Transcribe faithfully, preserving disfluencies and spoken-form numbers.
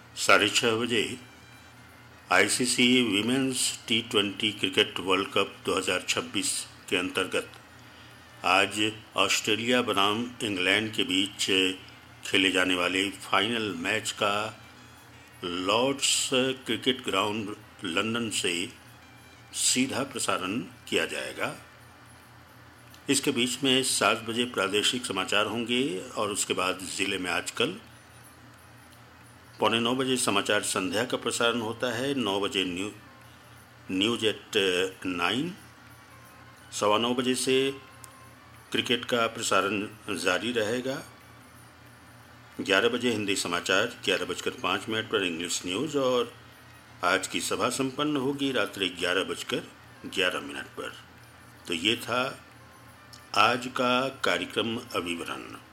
साढ़े छः बजे ICC women's T twenty cricket world cup दो हज़ार छब्बीस के अंतर्गत आज ऑस्ट्रेलिया बनाम इंग्लैंड के बीच खेले जाने वाले फाइनल मैच का लॉर्ड्स क्रिकेट ग्राउंड लंदन से सीधा प्रसारण किया जाएगा। इसके बीच में सात बजे प्रादेशिक समाचार होंगे और उसके बाद ज़िले में आजकल पौने नौ बजे समाचार संध्या का प्रसारण होता है। नौ बजे न्यू न्यूज एट नाइन, सवा नौ बजे से क्रिकेट का प्रसारण जारी रहेगा। ग्यारह बजे हिंदी समाचार, ग्यारह बजकर पाँच मिनट पर इंग्लिश न्यूज़ और आज की सभा संपन्न होगी रात्रि ग्यारह बजकर ग्यारह मिनट पर। तो ये था आज का कार्यक्रम अभिवरण।